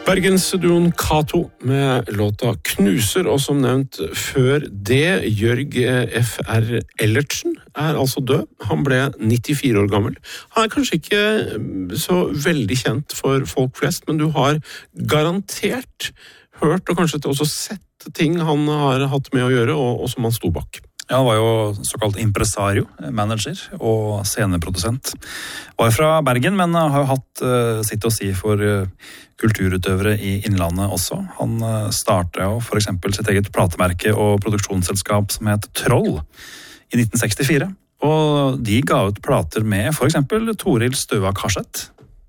Bergensduoen Cato med låta Knuser, og som nevnt før det, Jørg F.R. Ellertsen altså død. Han ble 94 år gammel. Han kanskje ikke så veldig kjent for folk flest, men du har garantert hørt og kanskje også sett ting han har hatt med å gjøre, og som han sto bak. Ja, han var jo såkalt impresario, manager og sceneprodusent. Var fra Bergen, men har jo hatt sitt å si for kulturutøvere i Innlandet også. Han startet jo for eksempel sitt eget platemerke og produksjonsselskap som het Troll i 1964. Og de ga ut plater med for eksempel Toril Støva Karseth,